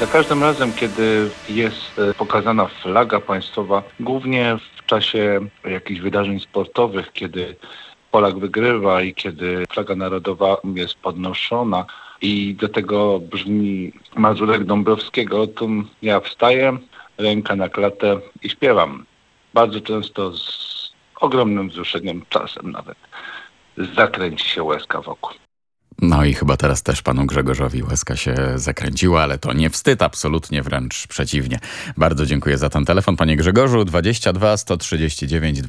Za każdym razem, kiedy jest pokazana flaga państwowa, głównie w czasie jakichś wydarzeń sportowych, kiedy Polak wygrywa i kiedy flaga narodowa jest podnoszona i do tego brzmi Mazurek Dąbrowskiego, to ja wstaję, ręka na klatę i śpiewam. Bardzo często z ogromnym wzruszeniem, czasem nawet zakręci się łezka wokół. No i chyba teraz też panu Grzegorzowi łezka się zakręciła, ale to nie wstyd, absolutnie wręcz przeciwnie. Bardzo dziękuję za ten telefon, panie Grzegorzu. 22 139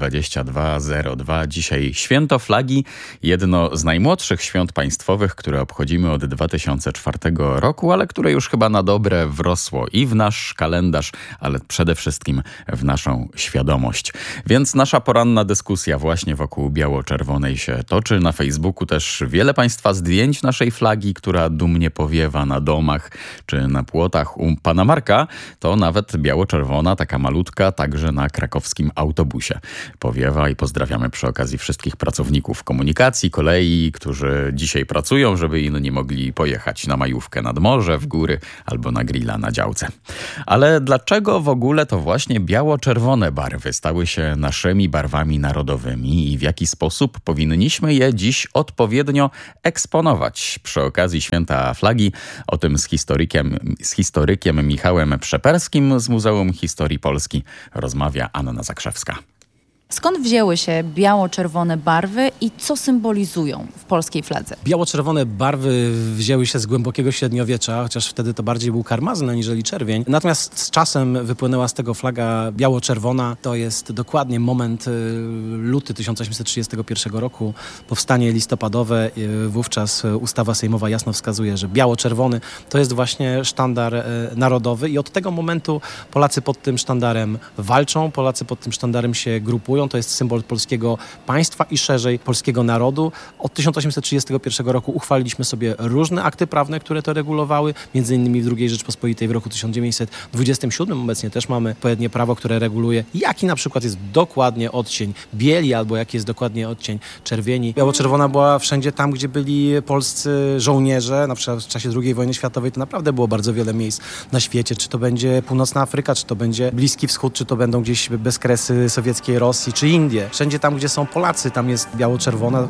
2202. Dzisiaj święto flagi, jedno z najmłodszych świąt państwowych, które obchodzimy od 2004 roku, ale które już chyba na dobre wrosło i w nasz kalendarz, ale przede wszystkim w naszą świadomość. Więc nasza poranna dyskusja właśnie wokół biało-czerwonej się toczy. Na Facebooku też wiele państwa zdjęć naszej flagi, która dumnie powiewa na domach czy na płotach. U pana Marka to nawet biało-czerwona, taka malutka, także na krakowskim autobusie powiewa i pozdrawiamy przy okazji wszystkich pracowników komunikacji, kolei, którzy dzisiaj pracują, żeby inni mogli pojechać na majówkę nad morze, w góry albo na grilla na działce. Ale dlaczego w ogóle to właśnie biało-czerwone barwy stały się naszymi barwami narodowymi i w jaki sposób powinniśmy je dziś odpowiednio eksponować przy okazji Święta Flagi? O tym z historykiem Michałem Przeperskim z Muzeum Historii Polski rozmawia Anna Zakrzewska. Skąd wzięły się biało-czerwone barwy i co symbolizują w polskiej fladze? Biało-czerwone barwy wzięły się z głębokiego średniowiecza, chociaż wtedy to bardziej był karmazyn aniżeli czerwień. Natomiast z czasem wypłynęła z tego flaga biało-czerwona. To jest dokładnie moment luty 1831 roku, powstanie listopadowe. Wówczas ustawa sejmowa jasno wskazuje, że biało-czerwony to jest właśnie sztandar narodowy i od tego momentu Polacy pod tym sztandarem walczą, Polacy pod tym sztandarem się grupują. To jest symbol polskiego państwa i szerzej polskiego narodu. Od 1831 roku uchwaliliśmy sobie różne akty prawne, które to regulowały, między innymi w II Rzeczpospolitej w roku 1927. Obecnie też mamy odpowiednie prawo, które reguluje, jaki na przykład jest dokładnie odcień bieli albo jaki jest dokładnie odcień czerwieni. Biało-czerwona była wszędzie tam, gdzie byli polscy żołnierze, na przykład w czasie II wojny światowej to naprawdę było bardzo wiele miejsc na świecie, czy to będzie Północna Afryka, czy to będzie Bliski Wschód, czy to będą gdzieś bezkresy sowieckiej Rosji, czy Indie. Wszędzie tam, gdzie są Polacy, tam jest biało-czerwona.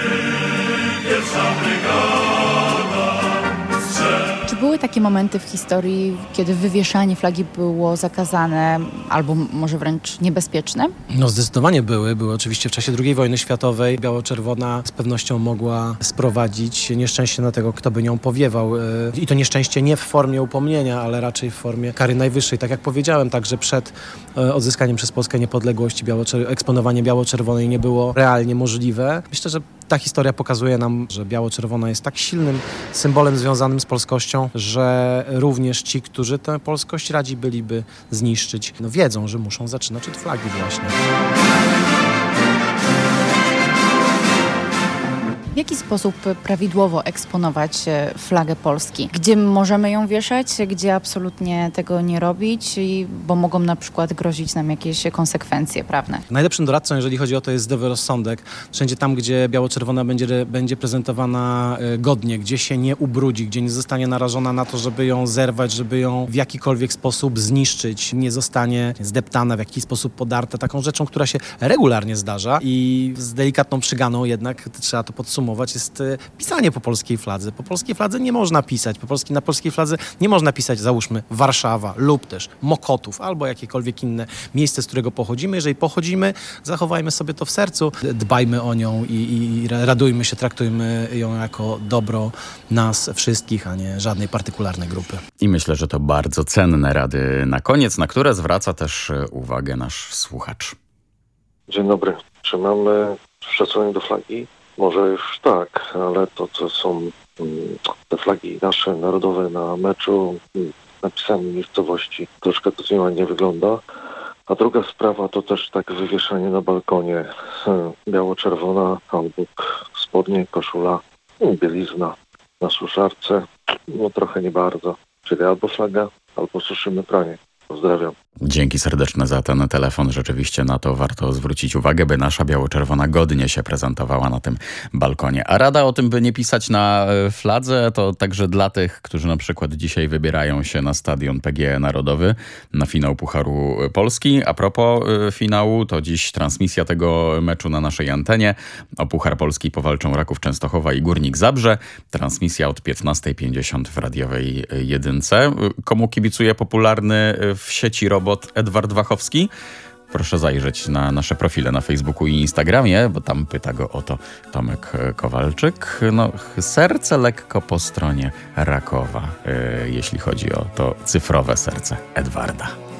Czy były takie momenty w historii, kiedy wywieszanie flagi było zakazane albo może wręcz niebezpieczne? No zdecydowanie były. Były oczywiście w czasie II wojny światowej. Biało-czerwona z pewnością mogła sprowadzić nieszczęście na tego, kto by nią powiewał. I to nieszczęście nie w formie upomnienia, ale raczej w formie kary najwyższej. Tak jak powiedziałem, także przed odzyskaniem przez Polskę niepodległości eksponowanie biało-czerwonej nie było realnie możliwe. Myślę, że ta historia pokazuje nam, że biało-czerwona jest tak silnym symbolem związanym z polskością, że również ci, którzy tę polskość radzi byliby zniszczyć, wiedzą, że muszą zaczynać od flagi właśnie. W jaki sposób prawidłowo eksponować flagę Polski? Gdzie możemy ją wieszać, gdzie absolutnie tego nie robić, bo mogą na przykład grozić nam jakieś konsekwencje prawne? Najlepszym doradcą, jeżeli chodzi o to, jest zdrowy rozsądek. Wszędzie tam, gdzie biało-czerwona będzie prezentowana godnie, gdzie się nie ubrudzi, gdzie nie zostanie narażona na to, żeby ją zerwać, żeby ją w jakikolwiek sposób zniszczyć, nie zostanie zdeptana, w jakiś sposób podarta. Taką rzeczą, która się regularnie zdarza i z delikatną przyganą jednak, trzeba to podsumować, jest pisanie po polskiej fladze. Po polskiej fladze nie można pisać. Na polskiej fladze nie można pisać, załóżmy, Warszawa lub też Mokotów albo jakiekolwiek inne miejsce, z którego pochodzimy. Jeżeli pochodzimy, zachowajmy sobie to w sercu, dbajmy o nią i radujmy się, traktujmy ją jako dobro nas wszystkich, a nie żadnej partykularnej grupy. I myślę, że to bardzo cenne rady na koniec, na które zwraca też uwagę nasz słuchacz. Dzień dobry. Czy mamy szacunek do flagi? Może już tak, ale to, co są te flagi nasze narodowe na meczu, napisami miejscowości, troszkę to nie wygląda. A druga sprawa to też tak wywieszanie na balkonie, biało-czerwona albo spodnie, koszula, bielizna na suszarce, no trochę nie bardzo. Czyli albo flaga, albo suszymy pranie. Pozdrawiam. Dzięki serdeczne za ten telefon. Rzeczywiście na to warto zwrócić uwagę, by nasza biało-czerwona godnie się prezentowała na tym balkonie. A rada o tym, by nie pisać na fladze, to także dla tych, którzy na przykład dzisiaj wybierają się na stadion PGE Narodowy na finał Pucharu Polski. A propos finału, to dziś transmisja tego meczu na naszej antenie. O Puchar Polski powalczą Raków Częstochowa i Górnik Zabrze. Transmisja od 15:50 w radiowej jedynce. Komu kibicuje popularny w sieci robot Edward Wachowski? Proszę zajrzeć na nasze profile na Facebooku i Instagramie, bo tam pyta go o to Tomek Kowalczyk. No, serce lekko po stronie Rakowa, jeśli chodzi o to cyfrowe serce Edwarda.